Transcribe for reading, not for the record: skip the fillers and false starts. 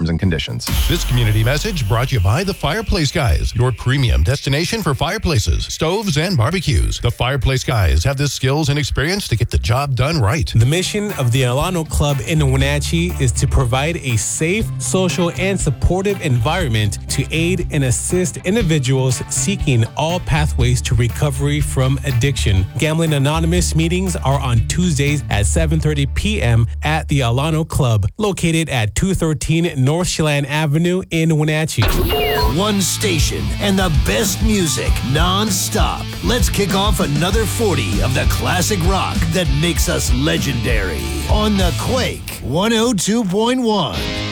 terms and conditions. This community message brought to you by the Fireplace Guys, your premium destination for fireplaces, stoves, and barbecues. The Fireplace Guys have the skills and experience to get the job done right. The mission of the Alano Club in Wenatchee is to provide a safe, social, and supportive environment to aid and assist individuals seeking all pathways to recovery from addiction. Gambling Anonymous meetings are on Tuesdays at 7:30 p.m. at the Alano Club, located at 213 North Chelan Avenue in Wenatchee. One station and the best music non-stop. Let's kick off another 40 of the classic rock that makes us legendary on the Quake 102.1.